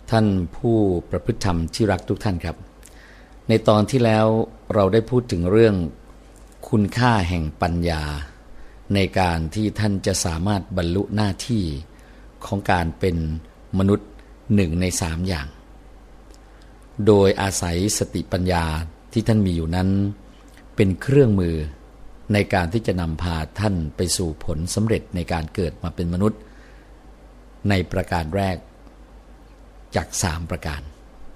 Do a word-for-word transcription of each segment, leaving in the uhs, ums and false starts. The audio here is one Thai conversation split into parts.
ท่านผู้ประพฤติธรรมที่รักทุกท่านครับในตอนที่แล้วเราได้พูดถึงเรื่องคุณค่าแห่งปัญญาในการที่ท่านจะสามารถบรรลุหน้าที่ของการเป็นมนุษย์หนึ่งในสามอย่างโดยอาศัยสติปัญญาที่ท่านมีอยู่นั้นเป็นเครื่องมือในการที่จะนำพาท่านไปสู่ผลสำเร็จในการเกิดมาเป็นมนุษย์ในประการแรกจากสามประการ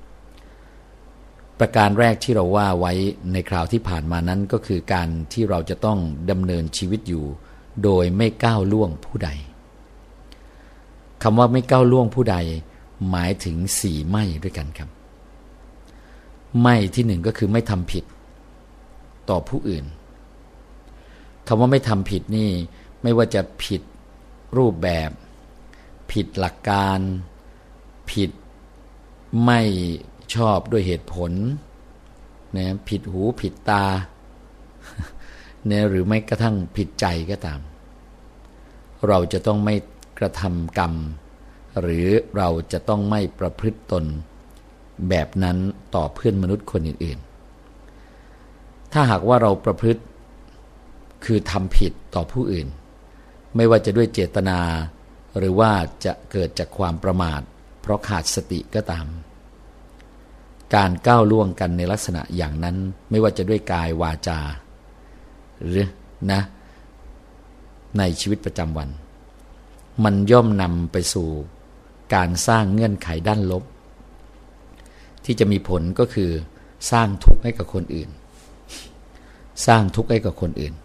ประการแรกที่เราว่าไว้ในคราวที่ผ่านมานั้นก็คือการที่เราจะต้องดำเนินชีวิตอยู่โดยไม่ก้าวล่วงผู้ใดคำว่าไม่ก้าวล่วงผู้ใดหมายถึงสี่ไม่ด้วยกันครับไม่ที่หนึ่งก็คือไม่ทำผิดต่อผู้อื่นคำว่าไม่ทำผิดนี่ไม่ว่าจะผิดรูปแบบผิดหลักการผิดไม่ชอบด้วยเหตุผลนะผิดหูผิดตาเนี่ยหรือไม่กระทั่งผิดใจก็ตามเราจะต้องไม่กระทำกรรมหรือเราจะต้องไม่ประพฤติตนแบบนั้นต่อเพื่อนมนุษย์คนอื่นๆถ้าหากว่าเราประพฤติคือทำผิดต่อผู้อื่นไม่ว่าจะด้วยเจตนาหรือว่าจะเกิดจากความประมาทเพราะขาดสติก็ตามการก้าวล่วงกันในลักษณะอย่างนั้นไม่ว่าจะด้วยกายวาจาหรือนะในชีวิตประจำวันมันย่อมนำไปสู่การสร้างเงื่อนไขด้านลบที่จะมีผลก็คือสร้างทุกข์ให้กับคนอื่นสร้างทุกข์ให้กับคนอื่น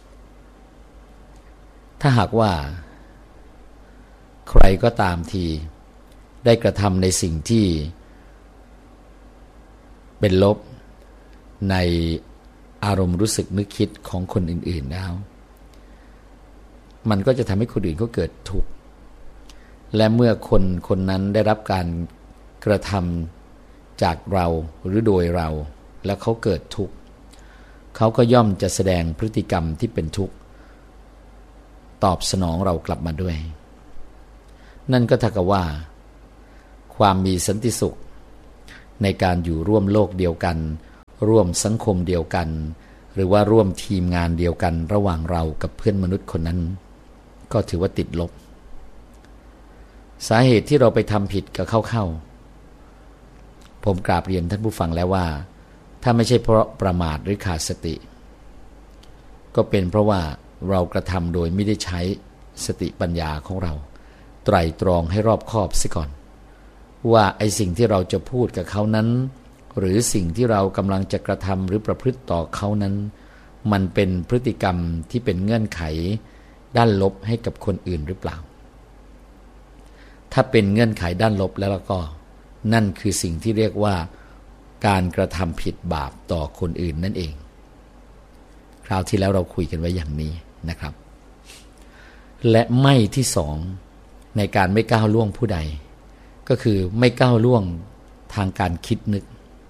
ถ้าหากว่าใครก็ตามทีได้กระทำในสิ่งที่เป็นลบในอารมณ์รู้สึกนึกคิดของคนอื่นๆแล้วมันก็จะทำให้คนอื่นเขาเกิดทุกข์และเมื่อคนคนนั้นได้รับการกระทำจากเราหรือโดยเราแล้วเขาเกิดทุกข์เขาก็ย่อมจะแสดงพฤติกรรมที่เป็นทุกข์ตอบสนองเรากลับมาด้วยนั่นก็เท่ากับว่าความมีสันติสุขในการอยู่ร่วมโลกเดียวกันร่วมสังคมเดียวกันหรือว่าร่วมทีมงานเดียวกันระหว่างเรากับเพื่อนมนุษย์คนนั้นก็ถือว่าติดลบสาเหตุที่เราไปทำผิดกับเขาเข้าผมกราบเรียนท่านผู้ฟังแล้วว่าถ้าไม่ใช่เพราะประมาทหรือขาดสติก็เป็นเพราะว่าเรากระทำโดยไม่ได้ใช้สติปัญญาของเราไตร่ตรองให้รอบคอบเสียก่อนว่าไอ้สิ่งที่เราจะพูดกับเขานั้นหรือสิ่งที่เรากำลังจะกระทำหรือประพฤติต่อเขานั้นมันเป็นพฤติกรรมที่เป็นเงื่อนไขด้านลบให้กับคนอื่นหรือเปล่าถ้าเป็นเงื่อนไขด้านลบแล้วก็นั่นคือสิ่งที่เรียกว่าการกระทำผิดบาปต่อคนอื่นนั่นเองคราวที่แล้วเราคุยกันไว้อย่างนี้นะครับและไม่ที่สองในการไม่ก้าวล่วงผู้ใดก็คือไม่ก้าวล่วงทางการคิดนึก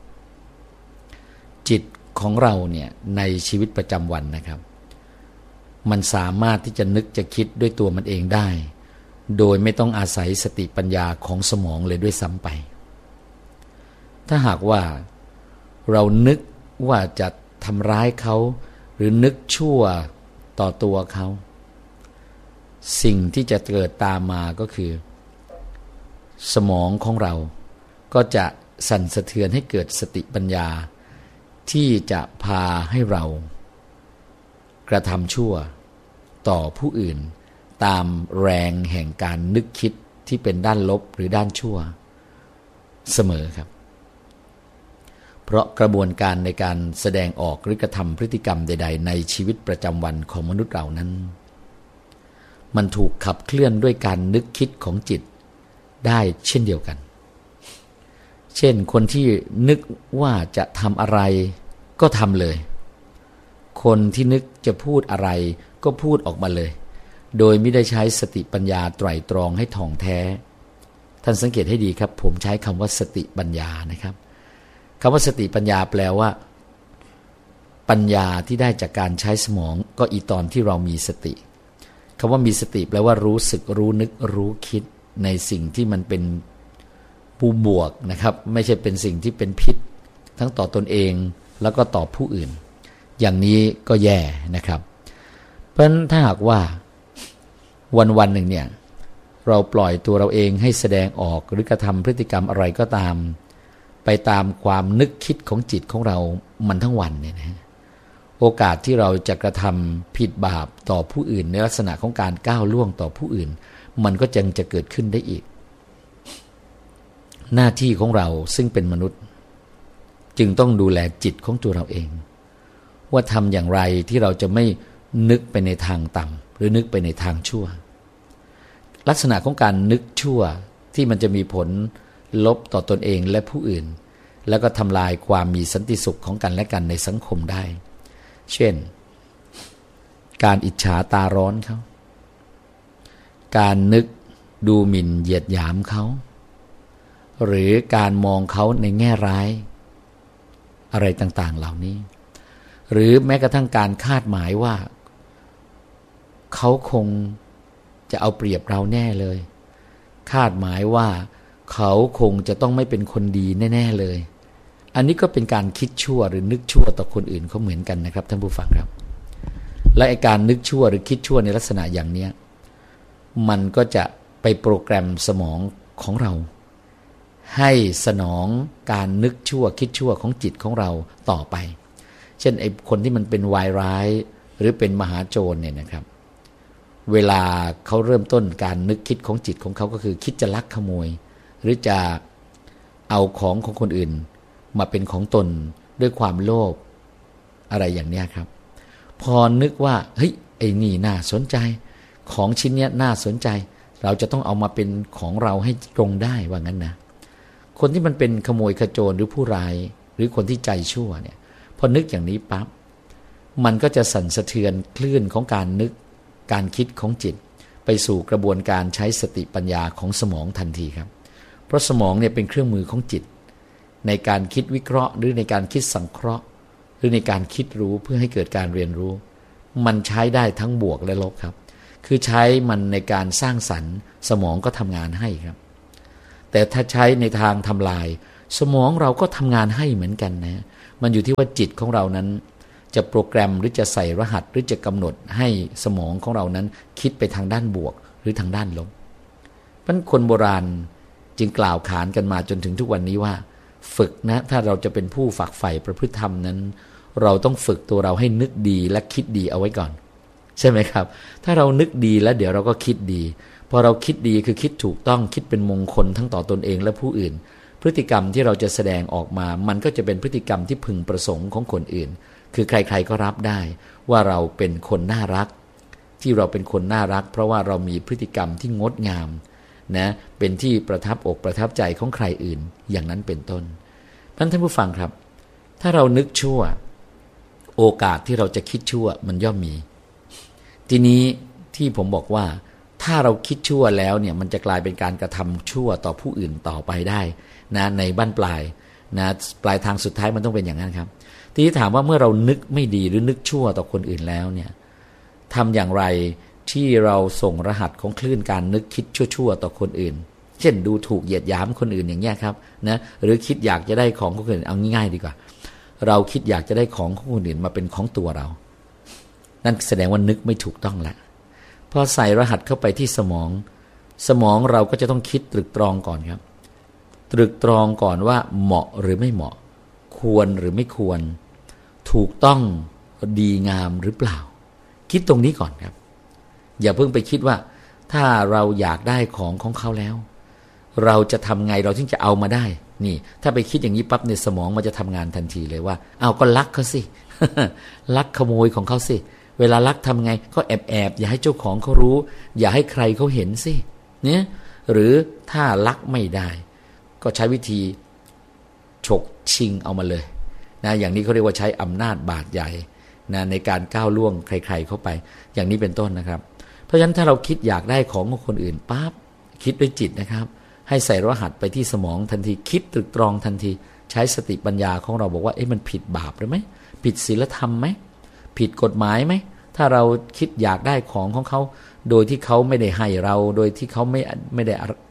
จิตของเราเนี่ยในชีวิตประจำวันนะครับมันสามารถที่จะนึกจะคิดด้วยตัวมันเองได้โดยไม่ต้องอาศัยสติปัญญาของสมองเลยด้วยซ้ำไปถ้าหากว่าเรานึกว่าจะทำร้ายเขาหรือนึกชั่วต่อตัวเขาสิ่งที่จะเกิดตามมาก็คือสมองของเราก็จะสั่นสะเทือนให้เกิดสติปัญญาที่จะพาให้เรากระทำชั่วต่อผู้อื่นตามแรงแห่งการนึกคิดที่เป็นด้านลบหรือด้านชั่วเสมอครับเพราะกระบวนการในการแสดงออกหรือกระทำพฤติกรรมใดๆในชีวิตประจำวันของมนุษย์เรานั้นมันถูกขับเคลื่อนด้วยการนึกคิดของจิตได้เช่นเดียวกันเช่นคนที่นึกว่าจะทำอะไรก็ทำเลยคนที่นึกจะพูดอะไรก็พูดออกมาเลยโดยไม่ได้ใช้สติปัญญาไตร่ตรองให้ถ่องแท้ท่านสังเกตให้ดีครับผมใช้คำว่าสติปัญญานะครับคำว่าสติปัญญาแปลว่าปัญญาที่ได้จากการใช้สมองก็อีตอนที่เรามีสติคำว่ามีสติแปลว่ารู้สึกรู้นึกรู้คิดในสิ่งที่มันเป็นปูบวกนะครับไม่ใช่เป็นสิ่งที่เป็นพิษทั้งต่อตนเองแล้วก็ต่อผู้อื่นอย่างนี้ก็แย่นะครับเพราะฉะนั้นถ้าหากว่าวันวันหนึ่งเนี่ยเราปล่อยตัวเราเองให้แสดงออกหรือกระทำพฤติกรรมอะไรก็ตามไปตามความนึกคิดของจิตของเรามันทั้งวันเนี่ยนะโอกาสที่เราจะกระทำผิดบาปต่อผู้อื่นในลักษณะของการก้าวล่วงต่อผู้อื่นมันก็ยังจะเกิดขึ้นได้อีกหน้าที่ของเราซึ่งเป็นมนุษย์จึงต้องดูแลจิตของตัวเราเองว่าทำอย่างไรที่เราจะไม่นึกไปในทางต่ำหรือนึกไปในทางชั่วลักษณะของการนึกชั่วที่มันจะมีผลลบต่อตนเองและผู้อื่นแล้วก็ทำลายความมีสันติสุขของกันและกันในสังคมได้เช่นการอิจฉาตาร้อนเขาการนึกดูหมิ่นเหยียดหยามเขาหรือการมองเขาในแง่ร้ายอะไรต่างๆเหล่านี้หรือแม้กระทั่งการคาดหมายว่าเขาคงจะเอาเปรียบเราแน่เลยคาดหมายว่าเขาคงจะต้องไม่เป็นคนดีแน่ๆเลยอันนี้ก็เป็นการคิดชั่วหรือนึกชั่วต่อคนอื่นเขาเหมือนกันนะครับท่านผู้ฟังครับและไอ้การนึกชั่วหรือคิดชั่วในลักษณะอย่างนี้มันก็จะไปโปรแกรมสมองของเราให้สนองการนึกชั่วคิดชั่วของจิตของเราต่อไปเช่นไอ้คนที่มันเป็นวายร้ายหรือเป็นมหาโจรเนี่ยนะครับเวลาเขาเริ่มต้นการนึกคิดของจิตของเขาก็คือคิดจะลักขโมยหรือจะเอาของของคนอื่นมาเป็นของตนด้วยความโลภอะไรอย่างนี้ครับพอนึกว่าเฮ้ยไอ้นี่น่าสนใจของชิ้นนี้น่าสนใจเราจะต้องเอามาเป็นของเราให้ตรงได้ว่างั้นนะคนที่มันเป็นขโมยขโจรหรือผู้ร้ายหรือคนที่ใจชั่วเนี่ยพอนึกอย่างนี้ปั๊บมันก็จะสั่นสะเทือนคลื่นของการนึกการคิดของจิตไปสู่กระบวนการใช้สติปัญญาของสมองทันทีครับเพราะสมองเนี่ยเป็นเครื่องมือของจิตในการคิดวิเคราะห์หรือในการคิดสังเคราะห์หรือในการคิดรู้เพื่อให้เกิดการเรียนรู้มันใช้ได้ทั้งบวกและลบครับคือใช้มันในการสร้างสรรค์สมองก็ทำงานให้ครับแต่ถ้าใช้ในทางทำลายสมองเราก็ทำงานให้เหมือนกันนะมันอยู่ที่ว่าจิตของเรานั้นจะโปรแกรมหรือจะใส่รหัสหรือจะกำหนดให้สมองของเรานั้นคิดไปทางด้านบวกหรือทางด้านลบเพราะคนโบราณจึงกล่าวขานกันมาจนถึงทุกวันนี้ว่าฝึกนะถ้าเราจะเป็นผู้ฝักใฝ่ประพฤติธรรมนั้นเราต้องฝึกตัวเราให้นึกดีและคิดดีเอาไว้ก่อนใช่ไหมครับถ้าเรานึกดีแล้วเดี๋ยวเราก็คิดดีพอเราคิดดีคือคิดถูกต้องคิดเป็นมงคลทั้งต่อตนเองและผู้อื่นพฤติกรรมที่เราจะแสดงออกมามันก็จะเป็นพฤติกรรมที่พึงประสงค์ของคนอื่นคือใครๆก็รับได้ว่าเราเป็นคนน่ารักที่เราเป็นคนน่ารักเพราะว่าเรามีพฤติกรรมที่งดงามนะเป็นที่ประทับอกประทับใจของใครอื่นอย่างนั้นเป็นต้นท่านท่านผู้ฟังครับถ้าเรานึกชั่วโอกาสที่เราจะคิดชั่วมันย่อมมีทีนี้ที่ผมบอกว่าถ้าเราคิดชั่วแล้วเนี่ยมันจะกลายเป็นการกระทำชั่วต่อผู้อื่นต่อไปได้นะในบั้นปลายนะปลายทางสุดท้ายมันต้องเป็นอย่างนั้นครับทีนี้ถามว่าเมื่อเรานึกไม่ดีหรือนึกชั่วต่อคนอื่นแล้วเนี่ยทำอย่างไรที่เราส่งรหัสของคลื่นการนึกคิดชั่วๆต่อคนอื่นเช่นดูถูกเหยียดหยามคนอื่นอย่างเงี้ยครับนะหรือคิดอยากจะได้ของของคนอื่นเอาง่ายๆดีกว่าเราคิดอยากจะได้ของของคนอื่นมาเป็นของตัวเรานั่นแสดงว่านึกไม่ถูกต้องละพอใส่รหัสเข้าไปที่สมองสมองเราก็จะต้องคิดตรึกตรองก่อนครับตรึกตรองก่อนว่าเหมาะหรือไม่เหมาะควรหรือไม่ควรถูกต้องดีงามหรือเปล่าคิดตรงนี้ก่อนครับอย่าเพิ่งไปคิดว่าถ้าเราอยากได้ของของเขาแล้วเราจะทำไงเราถึงจะเอามาได้นี่ถ้าไปคิดอย่างนี้ปั๊บในสมองมันจะทำงานทันทีเลยว่าเอาก็ลักเขาสิ ลักขโมยของเขาสิเวลาลักทำไงก็แอบแอบอย่าให้เจ้าของเขารู้อย่าให้ใครเขาเห็นสิเนี่ยหรือถ้าลักไม่ได้ก็ใช้วิธีฉกชิงเอามาเลยนะอย่างนี้เขาเรียกว่าใช้อำนาจบาดใหญ่นะในการก้าวล่วงใครๆเข้าไปอย่างนี้เป็นต้นนะครับเพราะฉะนั้นถ้าเราคิดอยากได้ของของคนอื่นปั๊บคิดด้วยจิตนะครับให้ใส่รหัสไปที่สมองทันทีคิดตรึกตรองทันทีใช้สติปัญญาของเราบอกว่าเอ๊ะมันผิดบาปหรือไหมผิดศีลธรรมไหมผิดกฎหมายไหมถ้าเราคิดอยากได้ของของเขาโดยที่เขาไม่ได้ให้เราโดยที่เขาไม่ไม่ได้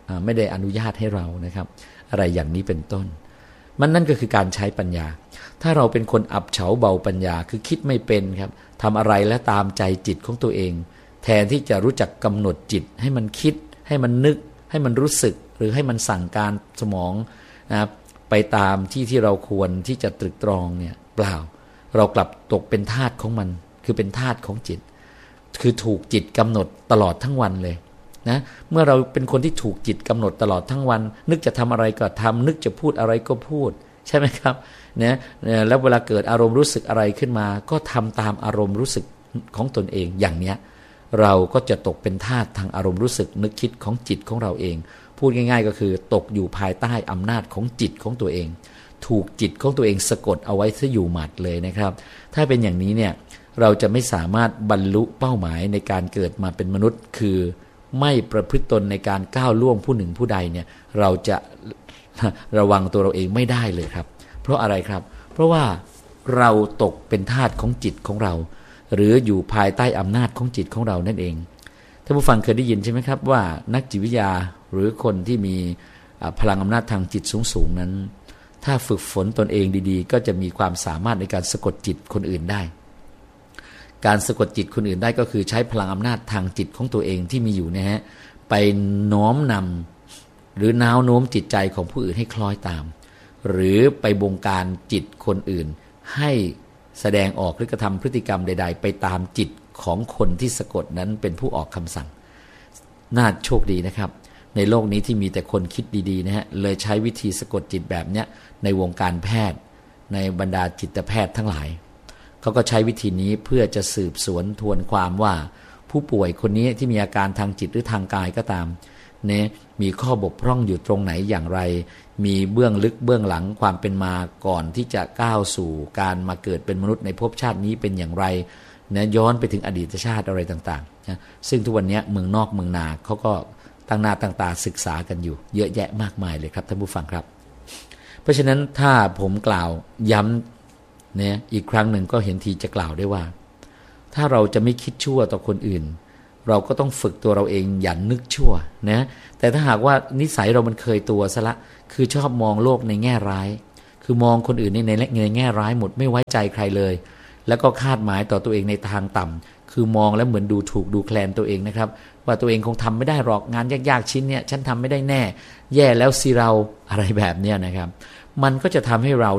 ไม่ได้อนุญาตให้เรานะครับอะไรอย่างนี้เป็นต้นมันนั่นก็คือการใช้ปัญญาถ้าเราเป็นคนอับเฉาเบาปัญญาคือคิดไม่เป็นครับทำอะไรและตามใจจิตของตัวเองแทนที่จะรู้จักกำหนดจิตให้มันคิดให้มันนึกให้มันรู้สึกหรือให้มันสั่งการสมองนะครับไปตามที่ที่เราควรที่จะตรึกตรองเนี่ยเปล่าเรากลับตกเป็นทาสของมันคือเป็นทาสของจิตคือถูกจิตกำหนดตลอดทั้งวันเลยนะเมื่อเราเป็นคนที่ถูกจิตกำหนดตลอดทั้งวันนึกจะทำอะไรก็ทำนึกจะพูดอะไรก็พูดใช่ไหมครับเนี่ยแล้วเวลาเกิดอารมณ์รู้สึกอะไรขึ้นมาก็ทำตามอารมณ์รู้สึกของตนเองอย่างเนี้ยเราก็จะตกเป็นทาสทางอารมณ์รู้สึกนึกคิดของจิตของเราเองพูดง่ายๆก็คือตกอยู่ภายใต้อำนาจของจิตของตัวเองถูกจิตของตัวเองสะกดเอาไว้ซะอยู่หมัดเลยนะครับถ้าเป็นอย่างนี้เนี่ยเราจะไม่สามารถบรรลุเป้าหมายในการเกิดมาเป็นมนุษย์คือไม่ประพฤติตนในการก้าวล่วงผู้หนึ่งผู้ใดเนี่ยเราจะระวังตัวเราเองไม่ได้เลยครับเพราะอะไรครับเพราะว่าเราตกเป็นทาสของจิตของเราหรืออยู่ภายใต้อำนาจของจิตของเรานั่นเองท่านผู้ฟังเคยได้ยินใช่ไหมครับว่านักจิตวิทยาหรือคนที่มีพลังอำนาจทางจิตสูงๆนั้นถ้าฝึกฝนตนเองดีๆก็จะมีความสามารถในการสะกดจิตคนอื่นได้การสะกดจิตคนอื่นได้ก็คือใช้พลังอำนาจทางจิตของตัวเองที่มีอยู่นะฮะไปน้อมนำหรือน้าวโน้มจิตใจของผู้อื่นให้คล้อยตามหรือไปบงการจิตคนอื่นให้แสดงออกหรือกระทำพฤติกรรมใดๆไปตามจิตของคนที่สะกดนั้นเป็นผู้ออกคำสั่งน่าโชคดีนะครับในโลกนี้ที่มีแต่คนคิดดีๆนะฮะเลยใช้วิธีสะกดจิตแบบเนี้ยในวงการแพทย์ในบรรดาจิตแพทย์ทั้งหลายเขาก็ใช้วิธีนี้เพื่อจะสืบสวนทวนความว่าผู้ป่วยคนนี้ที่มีอาการทางจิตหรือทางกายก็ตามเนี่ยมีข้อบกพร่องอยู่ตรงไหนอย่างไรมีเบื้องลึกเบื้องหลังความเป็นมาก่อนที่จะก้าวสู่การมาเกิดเป็นมนุษย์ในภพชาตินี้เป็นอย่างไรเนี่ยย้อนไปถึงอดีตชาติอะไรต่างๆนะซึ่งทุกวันนี้เมืองนอกเมืองนาเขาก็ตั้งหน้าตั้งตาศึกษากันอยู่เยอะแยะมากมายเลยครับท่านผู้ฟังครับเพราะฉะนั้นถ้าผมกล่าวย้ำเนี่ยอีกครั้งหนึ่งก็เห็นทีจะกล่าวได้ว่าถ้าเราจะไม่คิดชั่วต่อคนอื่นเราก็ต้องฝึกตัวเราเองอย่านึกชั่วนะแต่ถ้าหากว่านิสัยเรามันเคยตัวซะละคือชอบมองโลกในแง่ร้ายคือมองคนอื่นในในแง่ร้ายหมดไม่ไว้ใจใครเลยแล้วก็คาดหมายต่อตัวเองในทางต่ำคือมองแล้วเหมือนดูถูกดูแคลนตัวเองนะครับว่าตัวเองคงทำไม่ได้หรอกงานยากๆชิ้นเนี้ยฉันทำไม่ได้แน่แย่แล้วสิเราอะไรแบบเนี้ยนะครับมันก็จะทำให้เรา